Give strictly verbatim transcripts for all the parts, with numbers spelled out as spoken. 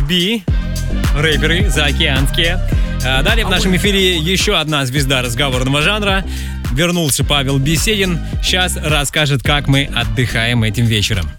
би, рэперы заокеанские. Далее в нашем эфире еще одна звезда разговорного жанра. Вернулся Павел Беседин. Сейчас расскажет, как мы отдыхаем этим вечером.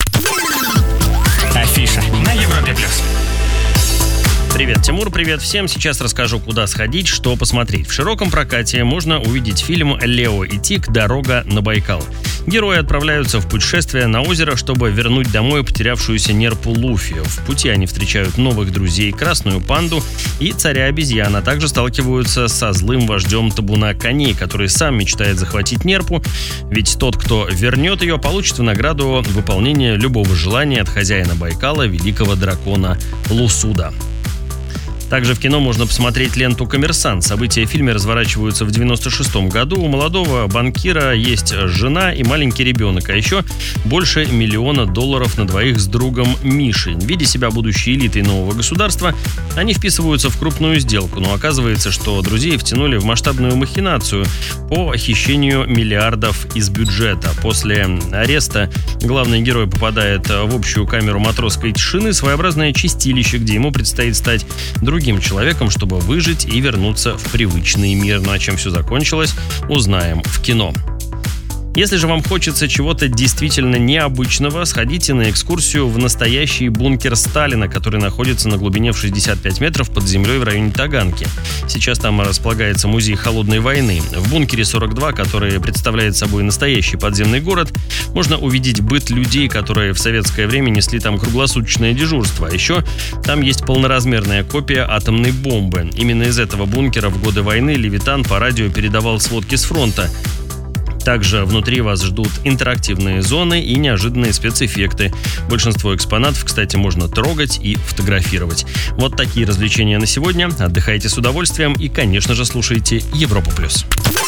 Афиша на Европе плюс. Привет, Тимур, привет всем. Сейчас расскажу, куда сходить, что посмотреть. В широком прокате можно увидеть фильм «Лео и Тиг. Дорога на Байкал». Герои отправляются в путешествие на озеро, чтобы вернуть домой потерявшуюся нерпу Луфи. В пути они встречают новых друзей, красную панду и царя обезьян, а также сталкиваются со злым вождем табуна коней, который сам мечтает захватить нерпу, ведь тот, кто вернет ее, получит в награду выполнение любого желания от хозяина Байкала, великого дракона Лусуда. Также в кино можно посмотреть ленту «Коммерсант». События в фильме разворачиваются в девяносто шестом году. У молодого банкира есть жена и маленький ребенок, а еще больше миллиона долларов на двоих с другом Мишей. Видя себя будущей элитой нового государства, они вписываются в крупную сделку, но оказывается, что друзей втянули в масштабную махинацию по хищению миллиардов из бюджета. После ареста главный герой попадает в общую камеру матросской тишины, своеобразное чистилище, где ему предстоит стать другим другим человеком, чтобы выжить и вернуться в привычный мир. Ну а чем все закончилось, узнаем в кино. Если же вам хочется чего-то действительно необычного, сходите на экскурсию в настоящий бункер Сталина, который находится на глубине в шестьдесят пять метров под землей в районе Таганки. Сейчас там располагается музей холодной войны. В бункере сорок два, который представляет собой настоящий подземный город, можно увидеть быт людей, которые в советское время несли там круглосуточное дежурство. А еще там есть полноразмерная копия атомной бомбы. Именно из этого бункера в годы войны Левитан по радио передавал сводки с фронта. Также внутри вас ждут интерактивные зоны и неожиданные спецэффекты. Большинство экспонатов, кстати, можно трогать и фотографировать. Вот такие развлечения на сегодня. Отдыхайте с удовольствием и, конечно же, слушайте Европу плюс.